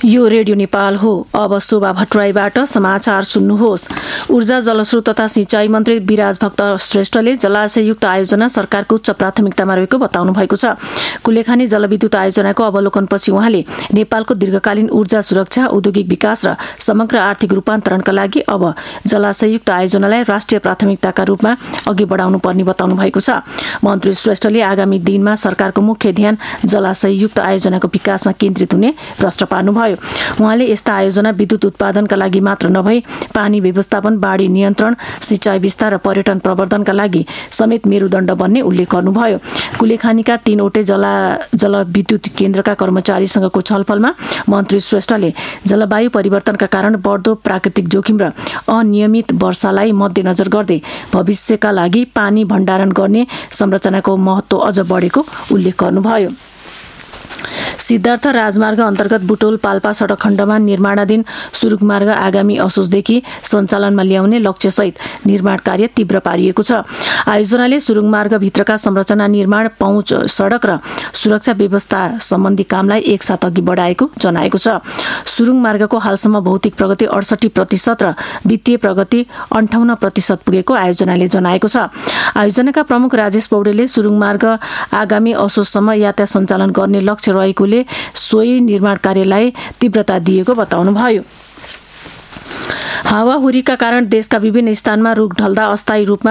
यो रेडियो नेपाल हो। अब शोभा भट्टराईबाट समाचार सुन्नुहोस्। ऊर्जा जलस्रोत तथा सिंचाई मन्त्री विराज भक्त श्रेष्ठले जलाशययुक्त आयोजना सरकारको उच्च प्राथमिकतामा रहेको बताउनु भएको छ। कुलेखानी जलविद्युत आयोजनाको अवलोकनपछि उहाँले नेपालको दीर्घकालीन ऊर्जा सुरक्षा, औद्योगिक विकास र समग्र आर्थिक रूपान्तरणका लागि अब जलाशययुक्त आयोजनालाई राष्ट्रिय प्राथमिकताका रूपमा अघि बढाउनु पर्ने बताउनु भएको छ। मन्त्री श्रेष्ठले आगामी दिनमा सरकारको मुख्य ध्यान जलाशययुक्त आयोजनाको विकासमा केन्द्रित हुने प्रश्न पार्नुभयो। उहाँले यस्ता आयोजना विद्युत उत्पादनका लागि मात्र नभई पानी व्यवस्थापन, बाढी नियन्त्रण, सिंचाई विस्तार र पर्यटन प्रवर्धनका लागि समेत मेरुदण्ड बन्ने उल्लेख गर्नुभयो। कुलेखानीका 3वटै जलविद्युत केन्द्रका कर्मचारीसँगको छलफलमा मन्त्री श्रेष्ठले जलवायु परिवर्तनका कारण बढ्दो प्राकृतिक जोखिम र अनियमित वर्षालाई मध्यनजर गर्दै भविष्यका लागि पानी भण्डारण गर्ने संरचनाको महत्त्व अझ बढेको उल्लेख गर्नुभयो। सिद्धार्थ राजमार्ग अन्तर्गत बुटोल पाल्पा सडक खण्डमा निर्माणाधीन सुरुङमार्ग आगामी असोजदेखि सञ्चालनमा ल्याउने लक्ष्यसहित निर्माण कार्य तीव्र पारिएको छ। आयोजनाले सुरुङमार्गभित्रका संरचना निर्माण, पहुँच सडक र सुरक्षा व्यवस्था सम्बन्धी कामलाई एकसाथ अघि बढाएको जनाएको छ। सुरुङमार्गको हालसम्म भौतिक प्रगति 68% र वित्तीय प्रगति 58% पुगेको आयोजनाले जनाएको छ। आयोजनाका प्रमुख राजेश पौडेलले सुरुङमार्ग आगामी असोजसम्म यातायात सञ्चालन गर्ने लक्ष्य रहेकोले सोही निर्माण कार्यलाई तीव्रता दिएको बताउनुभयो। हावाहुरीका कारण देशका विभिन्न स्थानमा रुख ढल्दा अस्थायी रूपमा